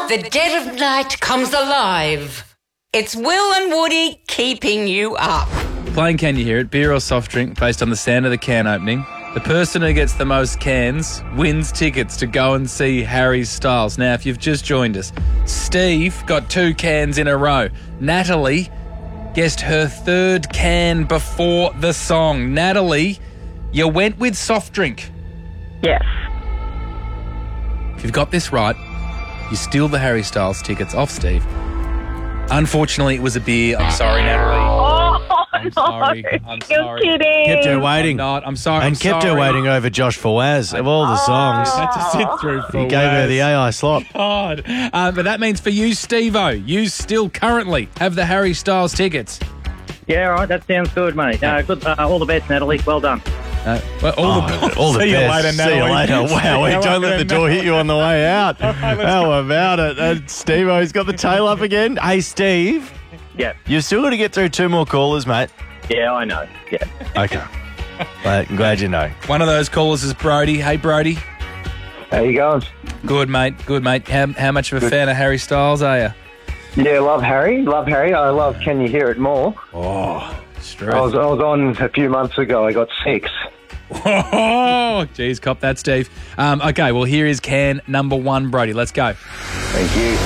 The dead of night comes alive. It's Will and Woody keeping you up. Playing Can You Hear It, beer or soft drink based on the sound of the can opening. The person who gets the most cans wins tickets to go and see Harry Styles. Now, if you've just joined us, Steve got 2 cans in a row. Natalie guessed her 3rd can before the song. Natalie, you went with soft drink. Yes. If you've got this right, you steal the Harry Styles tickets off Steve. Unfortunately, it was a beer. I'm sorry, Natalie. Oh, I'm sorry. I'm You're sorry. kidding. Kept her waiting. I'm sorry. And kept her waiting over Josh Fawaz of all the songs. I had to sit through for He gave her the AI slot. God. But that means for you, Steve-O, you still currently have the Harry Styles tickets. Yeah, all right. That sounds good, mate. Good. All the best, Natalie. Well done. All the See you best. later, Natalie. See you later. Wow, See you don't let later, the door hit you on the way out. How about it? Steve-O's got the tail up again. Hey, Steve. Yeah. You've still got to get through 2 more callers, mate. Yeah, I know. Yeah. Okay. But I'm glad you know. One of those callers is Brody. Hey, Brody. How you going? Good, mate. Good, mate. How much of a fan of Harry Styles are you? Yeah, love Harry. I love Can You Hear It more. Oh, straight. I was on a few months ago. I got 6. Oh, geez, cop that, Steve. Okay, well, here is can number 1, Brody. Let's go. Thank you.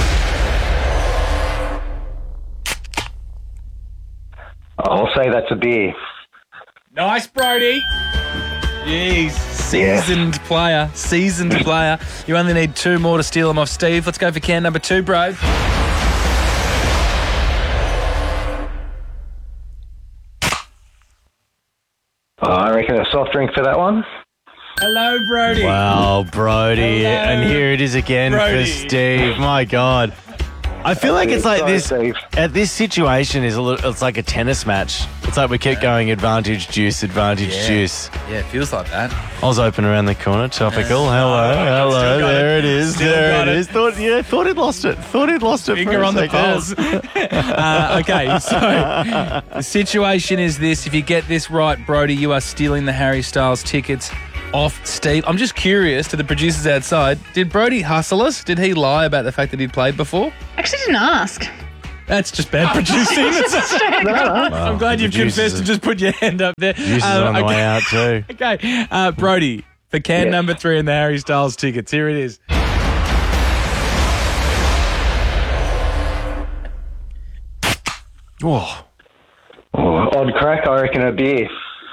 I'll say that's a beer. Nice, Brody. Jeez, seasoned player. You only need 2 more to steal them off Steve. Let's go for can number 2, bro. I reckon a soft drink for that one. Hello, Brody. Wow, Brody. Hello. And here it is again Brody. for Steve. My God. I feel like it's like Sorry, this. Steve. At this situation is it's like a tennis match. It's like we keep going advantage juice. Yeah, it feels like that. I was open around the corner. Topical. Hello. Still got There it. it is. Still There got it it. is. Thought he'd lost it. Finger for a on the second. pulse. Okay, so the situation is this. If you get this right, Brody, you are stealing the Harry Styles tickets off Steve. I'm just curious to the producers outside, did Brody hustle us? Did he lie about the fact that he'd played before? Actually didn't ask. That's just bad producing. I'm glad you've confessed and just put your hand up there. Juice is on the way out too. Okay, Brody, for can number 3 in the Harry Styles tickets, here it is. Whoa. Odd crack, I reckon a beer.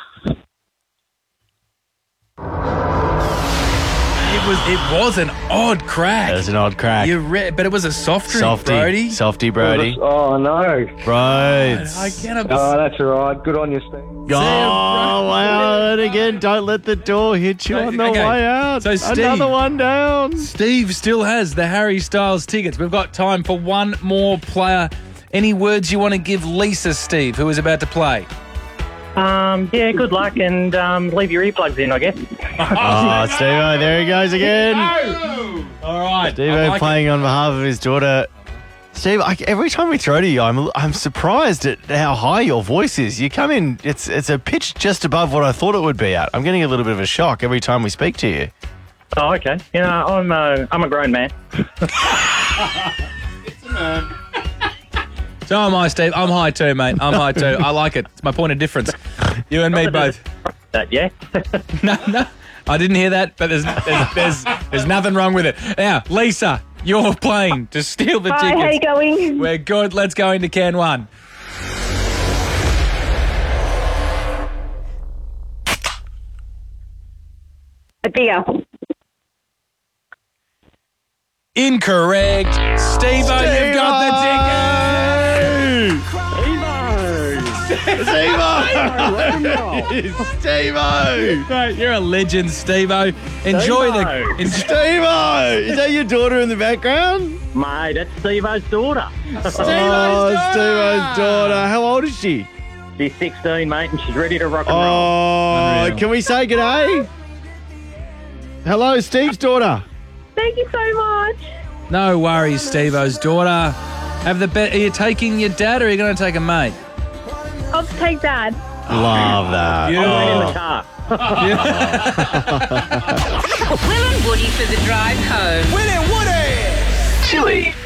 It was an odd crack. That was an odd crack. But it was a soft drink, Brody. Softy, Brody. Oh, no. Right. I cannot. Oh, that's all right. Good on you, Steve. Oh, wow. And again, don't let the door hit you on the Okay. way out. So, Steve- Another one down. Steve still has the Harry Styles tickets. We've got time for one more player. Any words you want to give Lisa, Steve, who is about to play? Yeah, good luck and leave your earplugs in, I guess. Oh, Steve-O, there he goes again. All right. Steve-O playing on behalf of his daughter. Steve, every time we throw to you, I'm surprised at how high your voice is. You come in, it's a pitch just above what I thought it would be at. I'm getting a little bit of a shock every time we speak to you. Oh, okay. You know, I'm a grown man. So am I, Steve. I'm high too, mate. I'm high too. I like it. It's my point of difference. You and me both. Yeah. No. I didn't hear that, but there's nothing wrong with it. Now, Lisa, you're playing to steal the Hi, tickets. how you going? We're good. Let's go into can 1. A beer. Incorrect. Steve-O, you've got the ticket. Steve-O! Mate, you're a legend, Steve-O. Enjoy Steve-O. Steve-O! Is that your daughter in the background? Mate, that's Steve-O's daughter. Steve-O's daughter. How old is she? She's 16, mate, and she's ready to rock and roll. Oh, Unreal. can we say g'day? Hello, Steve's daughter. Thank you so much. No worries, Steve-O's daughter. Are you taking your dad or are you going to take a mate? I'll take Dad. Love that. Yeah. Wait in the car. Will and Woody for the drive home. Will and Woody! Really?